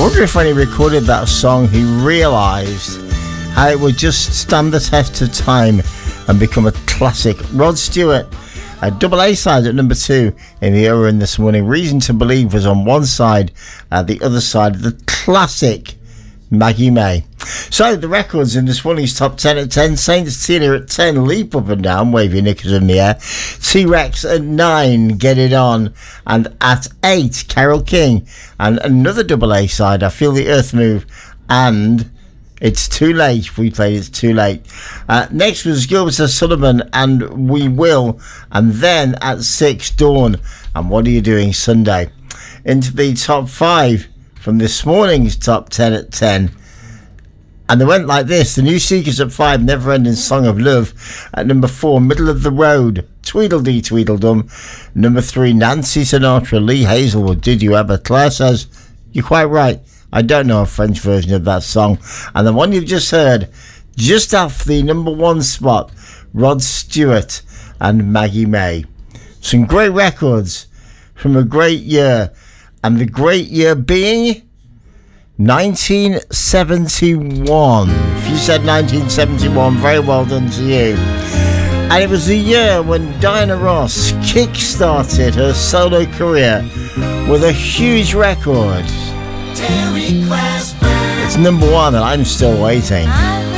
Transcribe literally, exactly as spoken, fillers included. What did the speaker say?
wonder if when he recorded that song he realised how it would just stand the test of time and become a classic. Rod Stewart, a double A side at number two in the Era in this morning. Reason to Believe was on one side, uh, the other side, the classic Maggie May. So the records in this morning's top ten at ten: Saints Tina at ten, Leap Up and Down, wave your knickers in the air. T-Rex at nine, Get It On. And at eight, Carole King and another double A side, I Feel the Earth Move, and It's Too Late. We played It's Too Late. Uh, next was Gilbert Sullivan and We Will. And then at six, Dawn and What Are You Doing Sunday. Into the top five from this morning's top ten at ten. And they went like this: The New Seekers at five, Never Ending Song of Love. At number four, Middle of the Road, Tweedledee Tweedledum. Number three, Nancy Sinatra, Lee Hazelwood, Did You Ever? Claire says, you're quite right, I don't know a French version of that song. And the one you've just heard, just off the number one spot, Rod Stewart and Maggie May. Some great records from a great year. And the great year being nineteen seventy-one. If you said nineteen seventy-one, very well done to you. And it was the year when Diana Ross kick-started her solo career with a huge record. It's number one and I'm still waiting.